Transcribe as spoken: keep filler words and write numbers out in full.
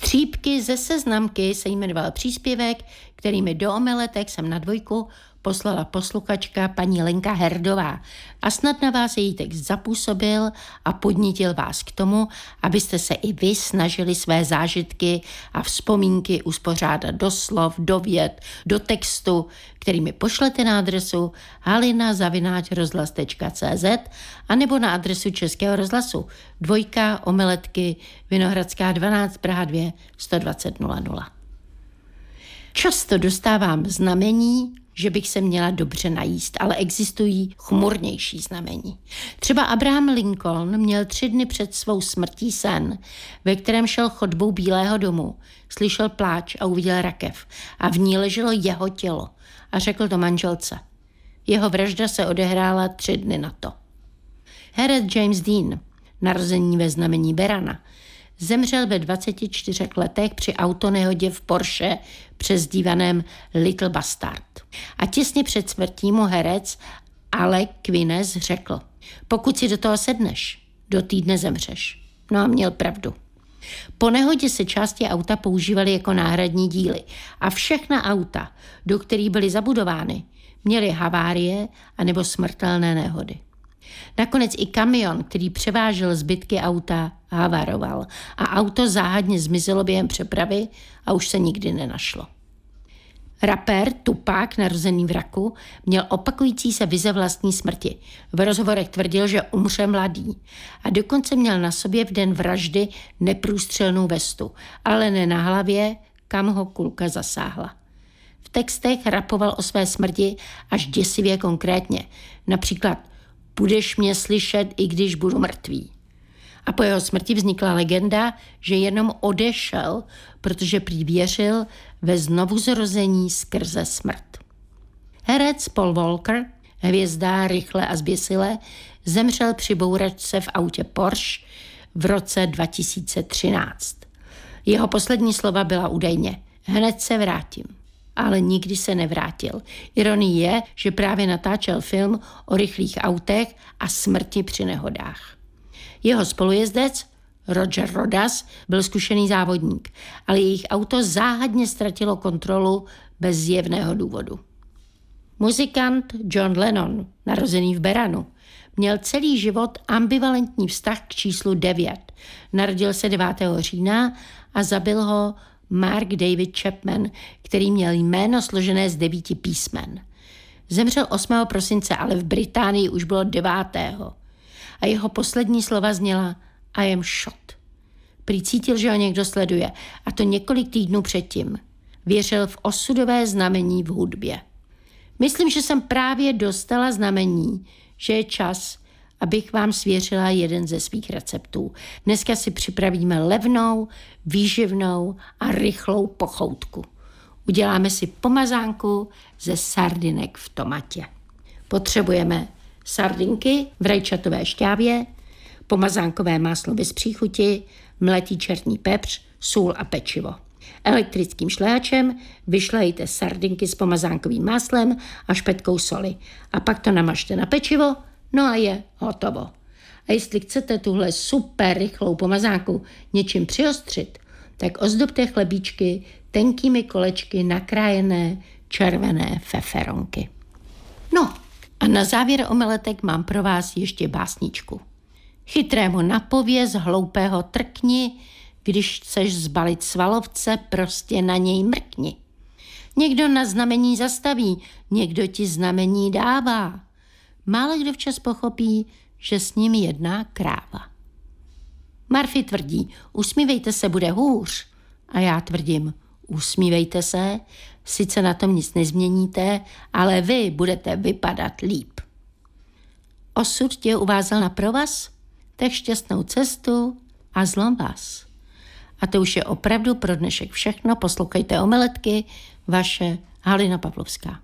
Střípky ze seznamky se jmenoval příspěvek, který mi do omeletek jsem na dvojku poslala posluchačka paní Lenka Herdová a snad na vás její text zapůsobil a podnítil vás k tomu, abyste se i vy snažili své zážitky a vzpomínky uspořádat do slov, do vět, do textu, který mi pošlete na adresu halina zavináč rozhlas tečka cé zet a nebo na adresu Českého rozhlasu dvojka omeletky Vinohradská dvanáct Praha dva sto dvacet nula nula. Často dostávám znamení, že bych se měla dobře najíst, ale existují chmurnější znamení. Třeba Abraham Lincoln měl tři dny před svou smrtí sen, ve kterém šel chodbou Bílého domu, slyšel pláč a uviděl rakev a v ní leželo jeho tělo a řekl to manželce. Jeho vražda se odehrála tři dny na to. Herec James Dean, narození ve znamení Berana, zemřel ve dvaceti čtyřech letech při autonehodě v Porsche přezdívaném Little Bastard. A těsně před smrtí mu herec Alec Guinness řekl, pokud si do toho sedneš, do týdne zemřeš. No a měl pravdu. Po nehodě se části auta používaly jako náhradní díly a všechna auta, do kterých byly zabudovány, měly havárie anebo smrtelné nehody. Nakonec i kamion, který převážel zbytky auta, havaroval a auto záhadně zmizelo během přepravy a už se nikdy nenašlo. Rapper Tupac, narozený v Raku, měl opakující se vize vlastní smrti. V rozhovorech tvrdil, že umře mladý a dokonce měl na sobě v den vraždy neprůstřelnou vestu, ale ne na hlavě, kam ho kulka zasáhla. V textech rapoval o své smrti až děsivě konkrétně, například budeš mě slyšet, i když budu mrtvý. A po jeho smrti vznikla legenda, že jenom odešel, protože prý věřil ve znovuzrození skrze smrt. Herec Paul Walker, hvězda rychle a zběsile, zemřel při bouračce v autě Porsche v roce dva tisíce třináct. Jeho poslední slova byla údajně hned se vrátím. Ale nikdy se nevrátil. Ironií je, že právě natáčel film o rychlých autech a smrti při nehodách. Jeho spolujezdec, Roger Rodas, byl zkušený závodník, ale jejich auto záhadně ztratilo kontrolu bez zjevného důvodu. Muzikant John Lennon, narozený v Beranu, měl celý život ambivalentní vztah k číslu devět. Narodil se devátého října a zabil ho Mark David Chapman, který měl jméno složené z devíti písmen. Zemřel osmého prosince, ale v Británii už bylo devátého A jeho poslední slova zněla I am shot. Prý cítil, že ho někdo sleduje, a to několik týdnů předtím. Věřil v osudové znamení v hudbě. Myslím, že jsem právě dostala znamení, že je čas, abych vám svěřila jeden ze svých receptů. Dneska si připravíme levnou, výživnou a rychlou pochoutku. Uděláme si pomazánku ze sardinek v tomatě. Potřebujeme sardinky v rajčatové šťávě, pomazánkové máslo bez příchuti, mletý černý pepř, sůl a pečivo. Elektrickým šlehačem vyšlejte sardinky s pomazánkovým máslem a špetkou soli. A pak to namažte na pečivo, no a je hotovo. A jestli chcete tuhle super rychlou pomazánku něčím přiostřit, tak ozdobte chlebíčky tenkými kolečky nakrájené červené feferonky. No a na závěr omeletek mám pro vás ještě básničku. Chytrému napověz, hloupého trkni, když chceš zbalit svalovce, prostě na něj mrkni. Někdo na znamení zastaví, někdo ti znamení dává. Málo kdo včas pochopí, že s ním jedná kráva. Murphy tvrdí, usmívejte se, bude hůř. A já tvrdím, usmívejte se, sice na tom nic nezměníte, ale vy budete vypadat líp. Osud tě uvázal na provaz? Tak šťastnou cestu a zlom vás. A to už je opravdu pro dnešek všechno. Poslouchejte omeletky, vaše Halina Pavlovská.